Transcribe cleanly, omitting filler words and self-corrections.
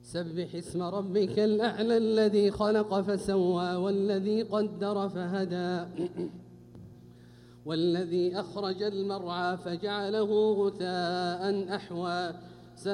سبح اسم ربك الأعلى الذي خلق فسوى والذي قدر فهدى والذي أخرج المرعى فجعله غثاء أحوى